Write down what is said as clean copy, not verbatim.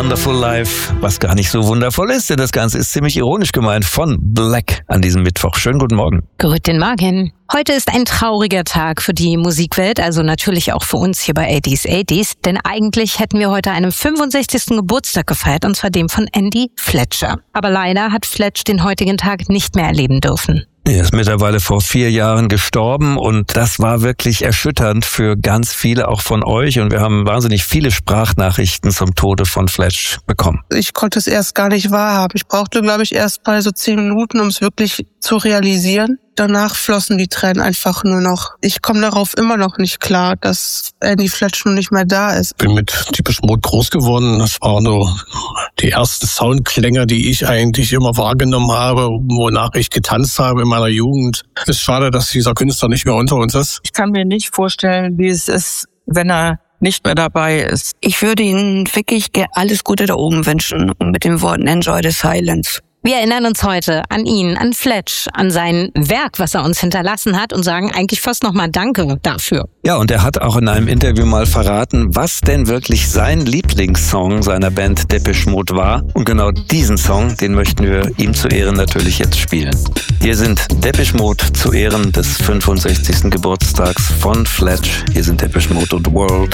Wonderful Life, was gar nicht so wundervoll ist, denn das Ganze ist ziemlich ironisch gemeint von Black an diesem Mittwoch. Schönen guten Morgen. Guten Morgen. Heute ist ein trauriger Tag für die Musikwelt, also natürlich auch für uns hier bei 80s, denn eigentlich hätten wir heute einen 65. Geburtstag gefeiert, und zwar dem von Andy Fletcher. Aber leider hat Fletch den heutigen Tag nicht mehr erleben dürfen. Er ist mittlerweile vor 4 Jahren gestorben und das war wirklich erschütternd für ganz viele, auch von euch. Und wir haben wahnsinnig viele Sprachnachrichten zum Tode von Fletch bekommen. Ich konnte es erst gar nicht wahrhaben. Ich brauchte, glaube ich, erst mal so 10 Minuten, um es wirklich zu realisieren. Danach flossen die Tränen einfach nur noch. Ich komme darauf immer noch nicht klar, dass Andy Fletch nun nicht mehr da ist. Ich bin mit Depeche Mode groß geworden. Das waren so die ersten Soundklänge, die ich eigentlich immer wahrgenommen habe, wonach ich getanzt habe in meiner Jugend. Es ist schade, dass dieser Künstler nicht mehr unter uns ist. Ich kann mir nicht vorstellen, wie es ist, wenn er nicht mehr dabei ist. Ich würde Ihnen wirklich alles Gute da oben wünschen und mit den Worten Enjoy the Silence. Wir erinnern uns heute an ihn, an Fletch, an sein Werk, was er uns hinterlassen hat, und sagen eigentlich fast nochmal Danke dafür. Ja, und er hat auch in einem Interview mal verraten, was denn wirklich sein Lieblingssong seiner Band Depeche Mode war. Und genau diesen Song, den möchten wir ihm zu Ehren natürlich jetzt spielen. Hier sind Depeche Mode zu Ehren des 65. Geburtstags von Fletch. Hier sind Depeche Mode und World.